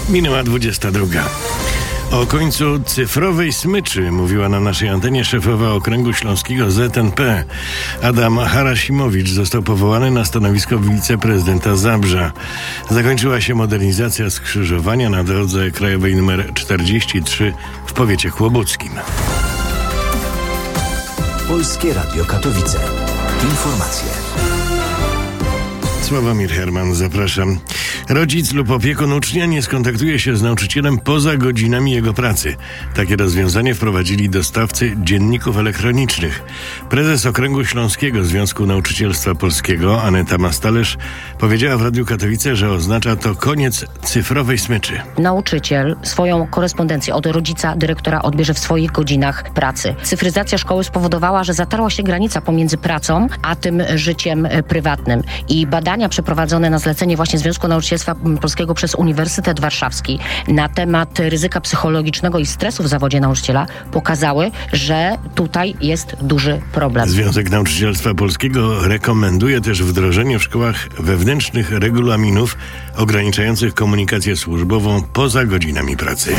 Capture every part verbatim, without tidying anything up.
Minęła dwudziesta druga. O końcu cyfrowej smyczy mówiła na naszej antenie szefowa Okręgu Śląskiego Z N P. Adam Harasimowicz został powołany na stanowisko wiceprezydenta Zabrza. Zakończyła się modernizacja skrzyżowania na drodze krajowej nr czterdzieści trzy w powiecie kłobuckim. Polskie Radio Katowice. Informacje. Sławomir Herman, zapraszam. Rodzic lub opiekun ucznia nie skontaktuje się z nauczycielem poza godzinami jego pracy. Takie rozwiązanie wprowadzili dostawcy dzienników elektronicznych. Prezes Okręgu Śląskiego Związku Nauczycielstwa Polskiego, Aneta Mastalerz, powiedziała w Radiu Katowice, że oznacza to koniec cyfrowej smyczy. Nauczyciel swoją korespondencję od rodzica, dyrektora odbierze w swoich godzinach pracy. Cyfryzacja szkoły spowodowała, że zatarła się granica pomiędzy pracą a tym życiem prywatnym. I badania przeprowadzone na zlecenie właśnie Związku Nauczycielstwa Polskiego przez Uniwersytet Warszawski na temat ryzyka psychologicznego i stresu w zawodzie nauczyciela pokazały, że tutaj jest duży problem. Związek Nauczycielstwa Polskiego rekomenduje też wdrożenie w szkołach wewnętrznych regulaminów ograniczających komunikację służbową poza godzinami pracy.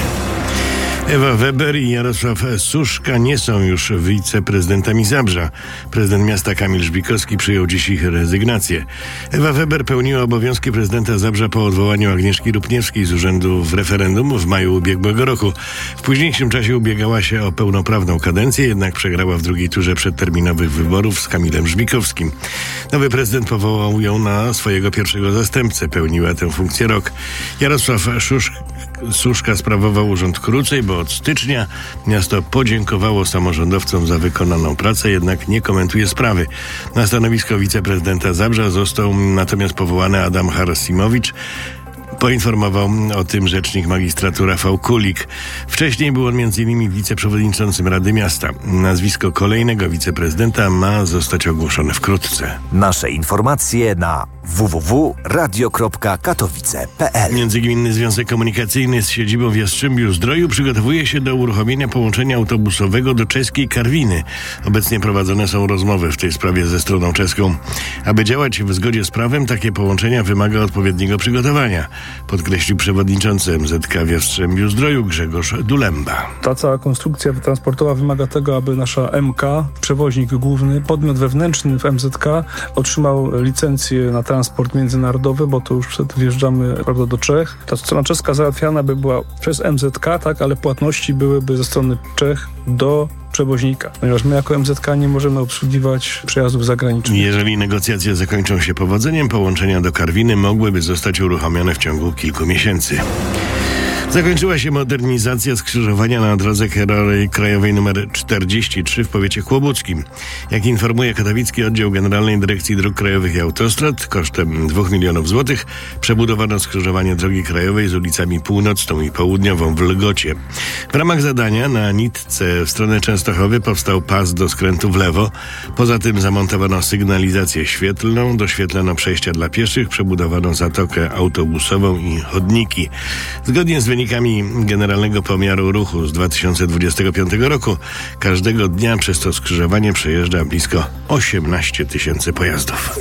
Ewa Weber i Jarosław Suszka nie są już wiceprezydentami Zabrza. Prezydent miasta Kamil Żbikowski przyjął dziś ich rezygnację. Ewa Weber pełniła obowiązki prezydenta Zabrza po odwołaniu Agnieszki Rupniewskiej z urzędu w referendum w maju ubiegłego roku. W późniejszym czasie ubiegała się o pełnoprawną kadencję, jednak przegrała w drugiej turze przedterminowych wyborów z Kamilem Żbikowskim. Nowy prezydent powołał ją na swojego pierwszego zastępcę. Pełniła tę funkcję rok. Jarosław Szusz... Suszka sprawował urząd krócej, bo od stycznia miasto podziękowało samorządowcom za wykonaną pracę, jednak nie komentuje sprawy. Na stanowisko wiceprezydenta Zabrza został natomiast powołany Adam Harasimowicz. Poinformował o tym rzecznik magistratu Rafał Kulik. Wcześniej był on między innymi wiceprzewodniczącym Rady Miasta. Nazwisko kolejnego wiceprezydenta ma zostać ogłoszone wkrótce. Nasze informacje na w w w kropka radio kropka katowice kropka p l. Międzygminny Związek Komunikacyjny z siedzibą w Jastrzębiu-Zdroju przygotowuje się do uruchomienia połączenia autobusowego do czeskiej Karwiny. Obecnie prowadzone są rozmowy w tej sprawie ze stroną czeską. Aby działać w zgodzie z prawem, takie połączenia wymaga odpowiedniego przygotowania, podkreślił przewodniczący M Z K w Jastrzębiu-Zdroju Grzegorz Dulemba. Ta cała konstrukcja transportowa wymaga tego, aby nasza M K, przewoźnik główny, podmiot wewnętrzny w M Z K otrzymał licencję na transport międzynarodowy, bo to już przed wjeżdżamy, prawda, do Czech. Ta strona czeska załatwiana by była przez M Z K, tak, ale płatności byłyby ze strony Czech do przewoźnika, ponieważ my jako M Z K nie możemy obsługiwać przejazdów zagranicznych. Jeżeli negocjacje zakończą się powodzeniem, połączenia do Karwiny mogłyby zostać uruchomione w ciągu kilku miesięcy. Zakończyła się modernizacja skrzyżowania na drodze krajowej nr czterdzieści trzy w powiecie kłobuckim. Jak informuje katowicki oddział Generalnej Dyrekcji Dróg Krajowych i Autostrad, kosztem dwóch milionów złotych przebudowano skrzyżowanie drogi krajowej z ulicami Północną i Południową w Lgocie. W ramach zadania na nitce w stronę Częstochowy powstał pas do skrętu w lewo. Poza tym zamontowano sygnalizację świetlną, doświetlano przejścia dla pieszych, przebudowano zatokę autobusową i chodniki. Zgodnie z wynikami Generalnego Pomiaru Ruchu z dwa tysiące dwudziestego piątego roku każdego dnia przez to skrzyżowanie przejeżdża blisko osiemnaście tysięcy pojazdów.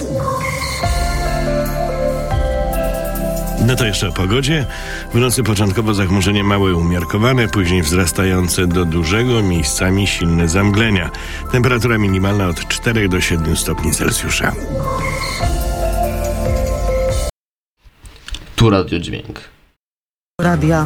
No to jeszcze o pogodzie. W nocy początkowo zachmurzenie małe umiarkowane, później wzrastające do dużego, miejscami silne zamglenia. Temperatura minimalna od czterech do siedmiu stopni Celsjusza. Tu Radio Dźwięk. Radia.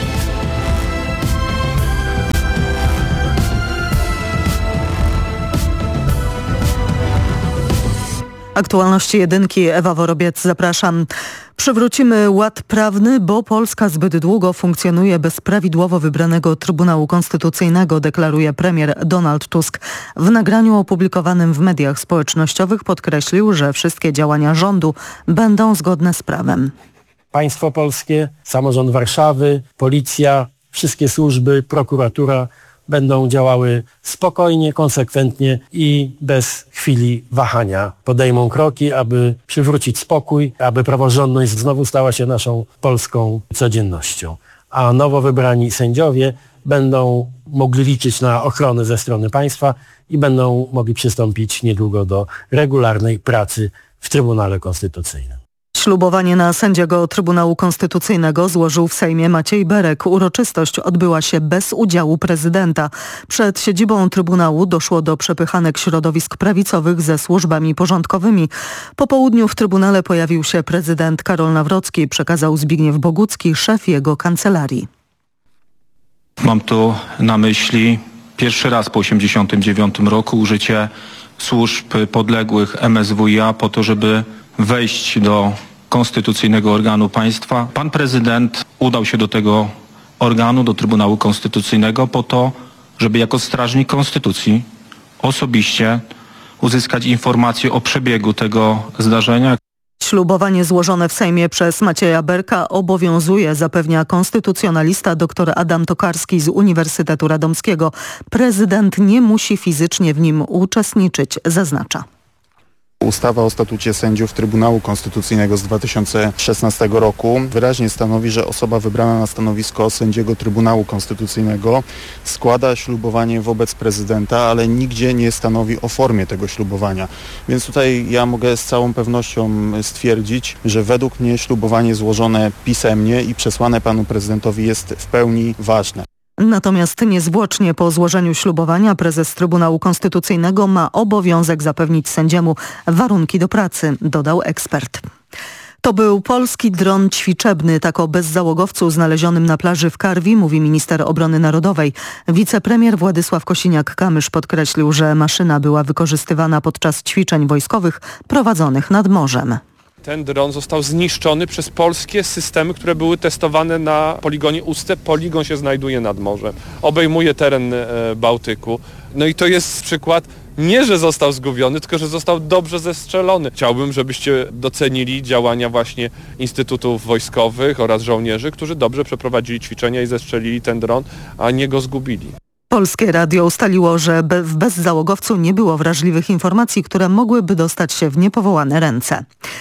Aktualności jedynki, Ewa Worobiec, zapraszam. Przywrócimy ład prawny, bo Polska zbyt długo funkcjonuje bez prawidłowo wybranego Trybunału Konstytucyjnego, deklaruje premier Donald Tusk. W nagraniu opublikowanym w mediach społecznościowych podkreślił, że wszystkie działania rządu będą zgodne z prawem. Państwo polskie, samorząd Warszawy, policja, wszystkie służby, prokuratura będą działały spokojnie, konsekwentnie i bez chwili wahania. Podejmą kroki, aby przywrócić spokój, aby praworządność znowu stała się naszą polską codziennością. A nowo wybrani sędziowie będą mogli liczyć na ochronę ze strony państwa i będą mogli przystąpić niedługo do regularnej pracy w Trybunale Konstytucyjnym. Ślubowanie na sędziego Trybunału Konstytucyjnego złożył w Sejmie Maciej Berek. Uroczystość odbyła się bez udziału prezydenta. Przed siedzibą Trybunału doszło do przepychanek środowisk prawicowych ze służbami porządkowymi. Po południu w Trybunale pojawił się prezydent Karol Nawrocki, przekazał Zbigniew Bogucki, szef jego kancelarii. Mam tu na myśli pierwszy raz po osiemdziesiątym dziewiątym roku użycie służb podległych M S W i A po to, żeby wejść do konstytucyjnego organu państwa. Pan prezydent udał się do tego organu, do Trybunału Konstytucyjnego po to, żeby jako strażnik konstytucji osobiście uzyskać informacje o przebiegu tego zdarzenia. Ślubowanie złożone w Sejmie przez Macieja Berka obowiązuje, zapewnia konstytucjonalista dr Adam Tokarski z Uniwersytetu Radomskiego. Prezydent nie musi fizycznie w nim uczestniczyć, zaznacza. Ustawa o statucie sędziów Trybunału Konstytucyjnego z dwa tysiące szesnastego roku wyraźnie stanowi, że osoba wybrana na stanowisko sędziego Trybunału Konstytucyjnego składa ślubowanie wobec prezydenta, ale nigdzie nie stanowi o formie tego ślubowania. Więc tutaj ja mogę z całą pewnością stwierdzić, że według mnie ślubowanie złożone pisemnie i przesłane panu prezydentowi jest w pełni ważne. Natomiast niezwłocznie po złożeniu ślubowania prezes Trybunału Konstytucyjnego ma obowiązek zapewnić sędziemu warunki do pracy, dodał ekspert. To był polski dron ćwiczebny, tak o bezzałogowcu znalezionym na plaży w Karwi, mówi minister obrony narodowej. Wicepremier Władysław Kosiniak-Kamysz podkreślił, że maszyna była wykorzystywana podczas ćwiczeń wojskowych prowadzonych nad morzem. Ten dron został zniszczony przez polskie systemy, które były testowane na poligonie Ustęp. Poligon się znajduje nad morzem. Obejmuje teren Bałtyku. No i to jest przykład nie, że został zgubiony, tylko że został dobrze zestrzelony. Chciałbym, żebyście docenili działania właśnie instytutów wojskowych oraz żołnierzy, którzy dobrze przeprowadzili ćwiczenia i zestrzelili ten dron, a nie go zgubili. Polskie Radio ustaliło, że be- w bezzałogowcu nie było wrażliwych informacji, które mogłyby dostać się w niepowołane ręce.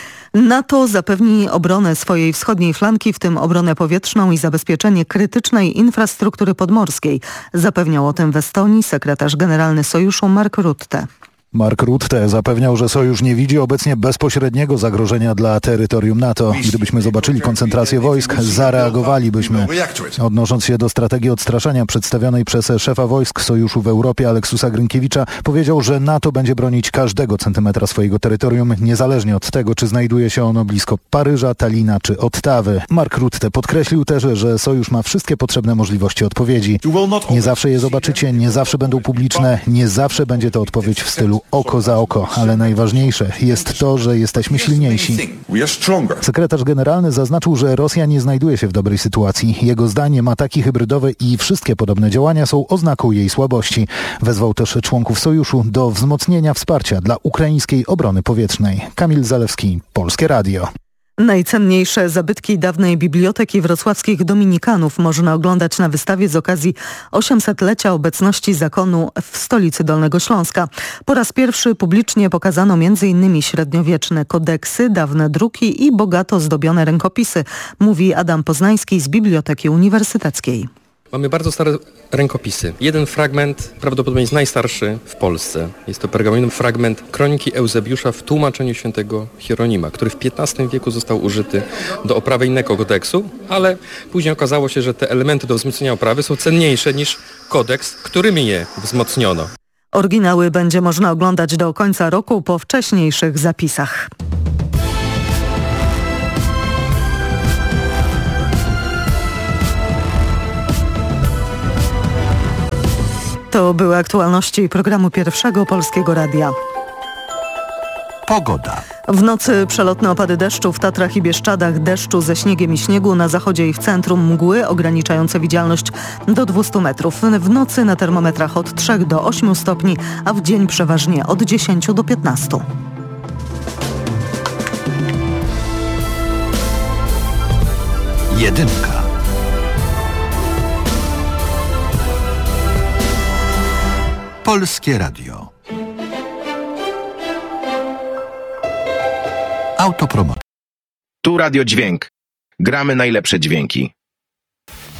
NATO zapewni obronę swojej wschodniej flanki, w tym obronę powietrzną i zabezpieczenie krytycznej infrastruktury podmorskiej. Zapewniał o tym w Estonii sekretarz generalny Sojuszu Mark Rutte. Mark Rutte zapewniał, że Sojusz nie widzi obecnie bezpośredniego zagrożenia dla terytorium NATO. Gdybyśmy zobaczyli koncentrację wojsk, zareagowalibyśmy. Odnosząc się do strategii odstraszania przedstawionej przez szefa wojsk Sojuszu w Europie Aleksusa Grynkiewicza, powiedział, że NATO będzie bronić każdego centymetra swojego terytorium, niezależnie od tego, czy znajduje się ono blisko Paryża, Talina czy Ottawy. Mark Rutte podkreślił też, że Sojusz ma wszystkie potrzebne możliwości odpowiedzi. Nie zawsze je zobaczycie, nie zawsze będą publiczne, nie zawsze będzie to odpowiedź w stylu oko za oko, ale najważniejsze jest to, że jesteśmy silniejsi. Sekretarz generalny zaznaczył, że Rosja nie znajduje się w dobrej sytuacji. Jego zdaniem ataki hybrydowe i wszystkie podobne działania są oznaką jej słabości. Wezwał też członków Sojuszu do wzmocnienia wsparcia dla ukraińskiej obrony powietrznej. Kamil Zalewski, Polskie Radio. Najcenniejsze zabytki dawnej biblioteki wrocławskich dominikanów można oglądać na wystawie z okazji osiemsetlecia obecności zakonu w stolicy Dolnego Śląska. Po raz pierwszy publicznie pokazano m.in. średniowieczne kodeksy, dawne druki i bogato zdobione rękopisy, mówi Adam Poznański z Biblioteki Uniwersyteckiej. Mamy bardzo stare rękopisy. Jeden fragment prawdopodobnie jest najstarszy w Polsce. Jest to pergaminowany fragment Kroniki Eusebiusza w tłumaczeniu świętego Hieronima, który w piętnastym wieku został użyty do oprawy innego kodeksu, ale później okazało się, że te elementy do wzmocnienia oprawy są cenniejsze niż kodeks, którymi je wzmocniono. Oryginały będzie można oglądać do końca roku po wcześniejszych zapisach. To były aktualności programu Pierwszego Polskiego Radia. Pogoda. W nocy przelotne opady deszczu w Tatrach i Bieszczadach, deszczu ze śniegiem i śniegu, na zachodzie i w centrum mgły ograniczające widzialność do dwieście metrów. W nocy na termometrach od trzech do ośmiu stopni, a w dzień przeważnie od dziesięciu do piętnastu. Jedynka. Polskie Radio. Autopromocja. Tu Radio Dźwięk. Gramy najlepsze dźwięki.